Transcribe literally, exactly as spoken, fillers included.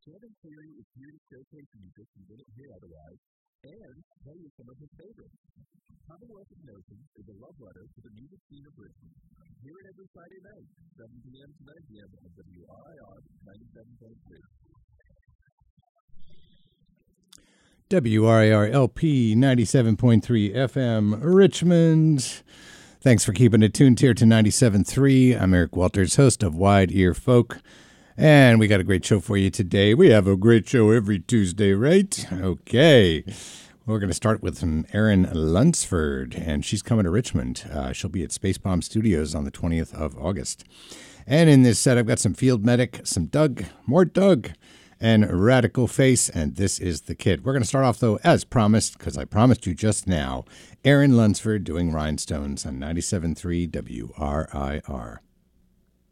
Kevin Cleary is here to showcase music you didn't hear otherwise and tell you some of his favorites. Commonwealth of Notions is a love letter to the music scene of Richmond. Hear it every Friday night, seven p.m. to nine p.m. on W R I R ninety-seven point three. W R I R L P ninety-seven point three F M, Richmond. Thanks for keeping it tuned here to ninety-seven point three. I'm Eric Walters, host of Wide Ear Folk. And we got a great show for you today. We have a great show every Tuesday, right? Okay. We're going to start with some Erin Lunsford, and she's coming to Richmond. Uh, she'll be at Space Bomb Studios on the twentieth of August. And in this set, I've got some Field Medic, some Doug, more Doug, and Radical Face, and this is the kid. We're going to start off, though, as promised, because I promised you just now, Erin Lunsford doing Rhinestones on ninety-seven point three W R I R.